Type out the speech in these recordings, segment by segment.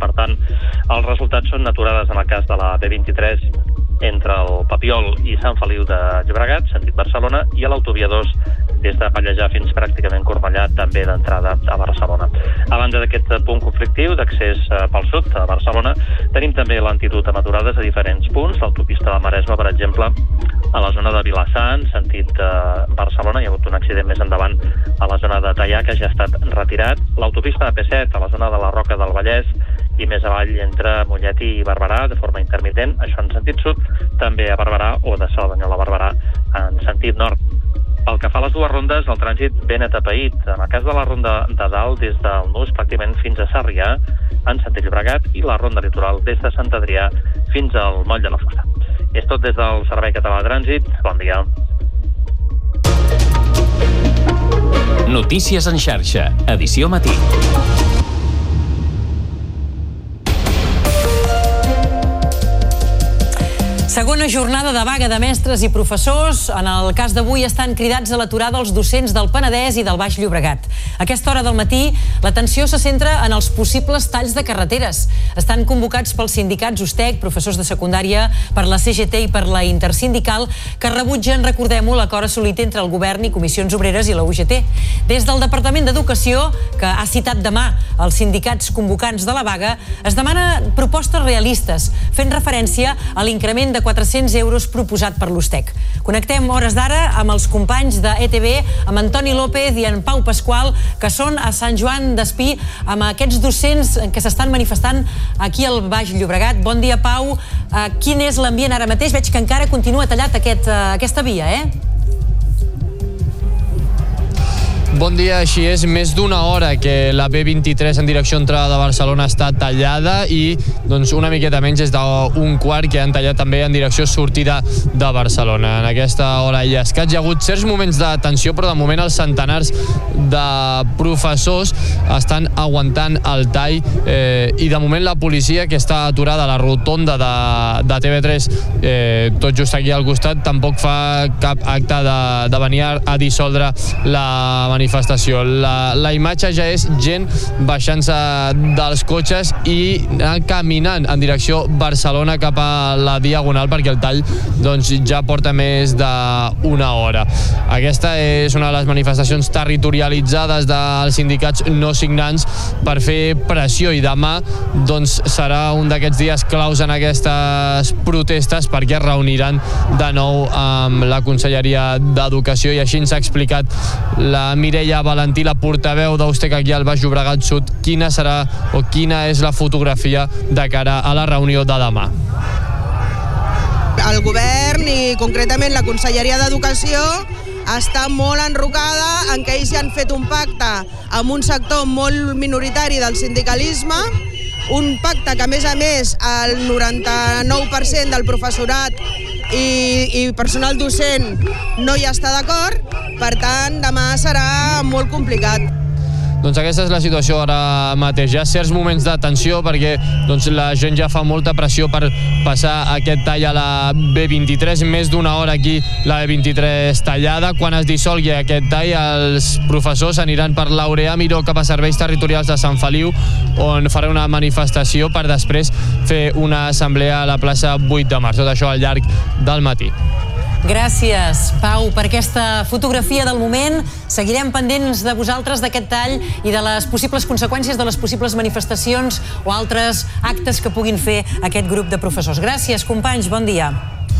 Per tant, els resultats són aturades en el cas de la B23 entre el Papiol i Sant Feliu de Llobregat, sentit Barcelona, i a l'autovia 2 des de Pallejà fins pràcticament Cornellà, també d'entrada a Barcelona. A banda d'aquest punt conflictiu d'accés pel sud a Barcelona, tenim també lentitud amb aturades a diferents punts. L'autopista de Maresme, per exemple, a la zona de Vilassant, sentit Barcelona, hi ha hagut un accident més endavant a la zona de Teià, que ja ha estat retirat. L'autopista de P7, a la zona de la Roca del Vallès, i més avall entre Mollet i Barberà, de forma intermitent, això en sentit sud, també a Barberà o de Cerdanyola a Barberà en sentit nord. Pel que fa a les dues rondes, el trànsit ben atapeït. En el cas de la ronda de dalt, des del Nus pràcticament fins a Sarrià, en sentit Llobregat, i la ronda litoral des de Sant Adrià fins al Moll de la Fusta. És tot des del Servei Català de Trànsit. Bon dia. Notícies en xarxa, edició matí. Segona jornada de vaga de mestres i professors. En el cas d'avui estan cridats a l'aturada els docents del Penedès i del Baix Llobregat. A aquesta hora del matí, l'atenció se centra en els possibles talls de carreteres. Estan convocats pels sindicats USTEC, professors de secundària, per la CGT i per la Intersindical, que rebutgen, recordem-ho, l'acord assolit entre el govern i Comissions Obreres i la UGT. Des del Departament d'Educació, que ha citat demà els sindicats convocants de la vaga, es demana propostes realistes, fent referència a l'increment de 400 euros proposat per l'USTEC. Connectem hores d'ara amb els companys de ETV, amb Antoni López i en Pau Pasqual, que són a Sant Joan d'Espí amb aquests docents que s'estan manifestant aquí al Baix Llobregat. Bon dia, Pau. Quin és l'ambient ara mateix? Veig que encara continua tallat aquesta via, Bon dia, així és. Més d'una hora que la B23 en direcció entrada de Barcelona està tallada i una miqueta menys és d'un quart que han tallat també en direcció sortida de Barcelona. En aquesta hora i escaig hi ha hagut certs moments de tensió, però de moment els centenars de professors estan aguantant el tall i de moment la policia, que està aturada a la rotonda de TV3 tot just aquí al costat, tampoc fa cap acte de venir a dissoldre la manifestació. La imatge ja és gent baixant-se dels cotxes i anant caminant en direcció Barcelona cap a la Diagonal, perquè el tall ja porta més d'una hora. Aquesta és una de les manifestacions territorialitzades dels sindicats no signants per fer pressió, i demà serà un d'aquests dies claus en aquestes protestes, perquè es reuniran de nou amb la Conselleria d'Educació, i així ens ha explicat la Mireia Valentí, la portaveu d'USTEC aquí al Baix Llobregat Sud, quina serà o quina és la fotografia de cara a la reunió de demà. El govern i concretament la Conselleria d'Educació està molt enrocada en que ells ja han fet un pacte amb un sector molt minoritari del sindicalisme, un pacte que a més el 99% del professorat i personal docent no hi està d'acord, per tant demà serà molt complicat. Doncs aquesta és la situació ara mateix. Hi ha certs moments de tensió perquè la gent ja fa molta pressió per passar aquest tall a la B23. Més d'una hora aquí la B23 tallada. Quan es dissolgui aquest tall, els professors aniran per Laureà Miró cap a Serveis Territorials de Sant Feliu, on farà una manifestació per després fer una assemblea a la plaça 8 de març. Tot això al llarg del matí. Gràcies, Pau, per aquesta fotografia del moment. Seguirem pendents de vosaltres, d'aquest tall i de les possibles conseqüències de les possibles manifestacions o altres actes que puguin fer aquest grup de professors. Gràcies, companys, bon dia.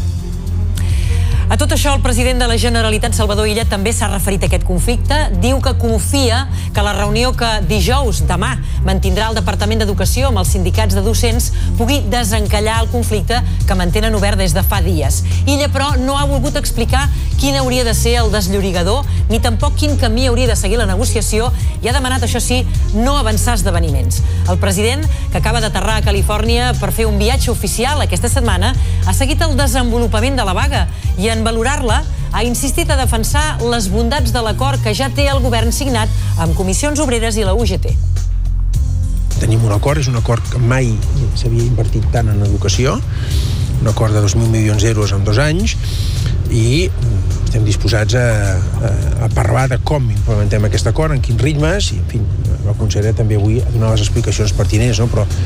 A tot això, el president de la Generalitat, Salvador Illa, també s'ha referit a aquest conflicte. Diu que confia que la reunió que dijous, demà, mantindrà el Departament d'Educació amb els sindicats de docents pugui desencallar el conflicte que mantenen obert des de fa dies. Illa, però, no ha volgut explicar quin hauria de ser el desllorigador, ni tampoc quin camí hauria de seguir la negociació, i ha demanat, això sí, no avançar esdeveniments. El president, que acaba d'aterrar a Califòrnia per fer un viatge oficial aquesta setmana, ha seguit el desenvolupament de la vaga i en valorar-la ha insistit a defensar les bondats de l'acord que ja té el govern signat amb Comissions Obreres i la UGT. Tenim un acord, és un acord que mai s'havia invertit tant en educació, un acord de 2.000 milions d'euros en 2 anys, i estem disposats a parlar de com implementem aquest acord, en quins ritmes, i en fi, la consellera també avui ha donat les explicacions pertinents, no? Però